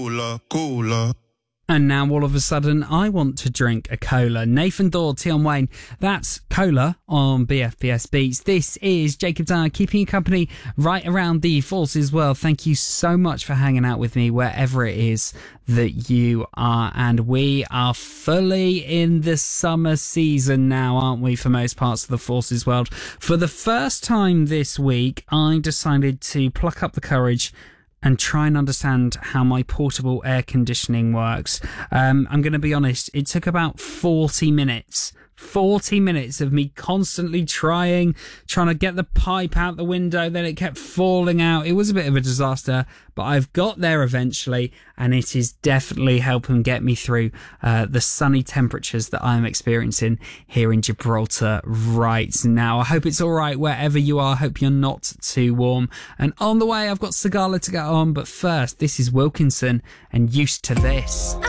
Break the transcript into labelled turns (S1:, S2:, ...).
S1: Cola.
S2: And now all of a sudden, I want to drink a cola. Nathan Dawe, Tion Wayne, that's Cola on BFBS Beats. This is Jacob Dyer, keeping you company right around the Forces world. Thank you so much for hanging out with me wherever it is that you are. And we are fully in the summer season now, aren't we, for most parts of the Forces world. For the first time this week, I decided to pluck up the courage and try and understand how my portable air conditioning works. I'm going to be honest, it took about 40 minutes. 40 minutes of me constantly trying to get the pipe out the window, then it kept falling out. It was a bit of a disaster, but I've got there eventually, and it is definitely helping get me through the sunny temperatures that I'm experiencing here in Gibraltar right now. I hope it's all right wherever you are. I hope you're not too warm. And on the way, I've got Sigala to get on, but first, this is Wilkinson and Used to This.